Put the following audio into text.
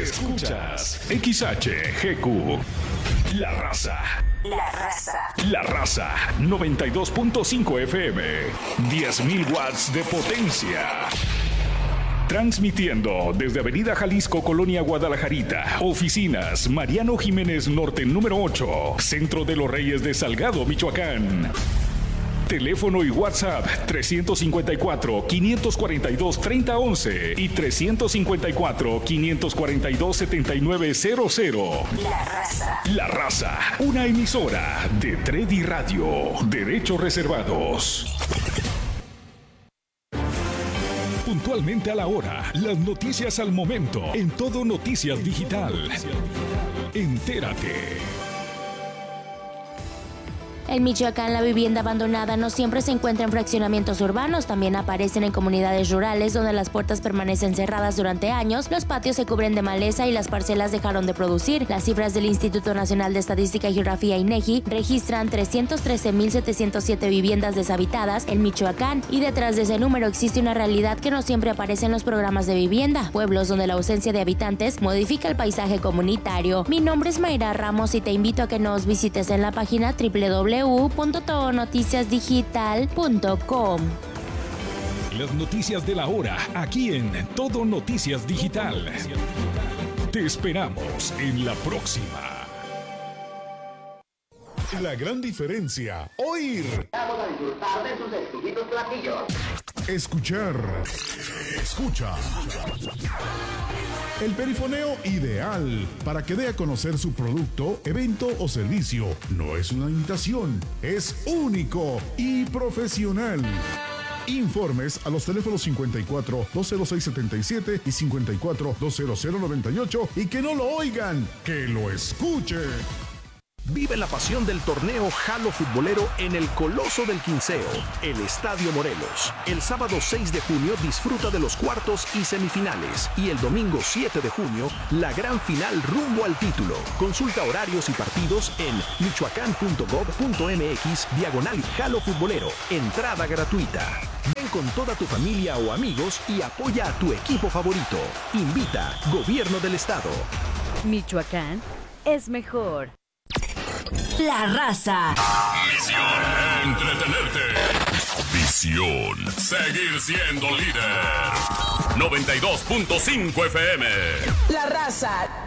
Escuchas XHGQ. La Raza. La Raza. La Raza 92.5 FM. 10.000 watts de potencia. Transmitiendo desde Avenida Jalisco, Colonia Guadalajarita. Oficinas Mariano Jiménez Norte número 8. Centro de los Reyes de Salgado, Michoacán. Teléfono y WhatsApp 354-542-3011 y 354-542-7900. La Raza. La Raza, una emisora de Tredi Radio. Derechos reservados. Puntualmente a la hora, las noticias al momento, en Todo Noticias Digital. Entérate. En Michoacán, la vivienda abandonada no siempre se encuentra en fraccionamientos urbanos, también aparecen en comunidades rurales donde las puertas permanecen cerradas durante años, los patios se cubren de maleza y las parcelas dejaron de producir. Las cifras del Instituto Nacional de Estadística y Geografía INEGI registran 313.707 viviendas deshabitadas en Michoacán, y detrás de ese número existe una realidad que no siempre aparece en los programas de vivienda, pueblos donde la ausencia de habitantes modifica el paisaje comunitario. Mi nombre es Mayra Ramos y te invito a que nos visites en la página www.todonoticiasdigital.com. Las noticias de la hora, aquí en Todo Noticias Digital. Te esperamos en la próxima. La gran diferencia: oír. Vamos a disfrutar de sus exquisitos platillos. Escuchar. Escucha. El perifoneo ideal para que dé a conocer su producto, evento o servicio. No es una imitación, es único y profesional. Informes a los teléfonos 54 206 77 y 54 200 98 y que no lo oigan, que lo escuchen. Vive la pasión del torneo Jalo Futbolero en el Coloso del Quinceo, el Estadio Morelos. El sábado 6 de junio disfruta de los cuartos y semifinales, y el domingo 7 de junio la gran final rumbo al título. Consulta horarios y partidos en michoacán.gov.mx/Jalo Futbolero. Entrada gratuita. Ven con toda tu familia o amigos y apoya a tu equipo favorito. Invita Gobierno del Estado. Michoacán es mejor. La Raza. Misión: entretenerte. Visión: seguir siendo líder. 92.5 FM. La Raza.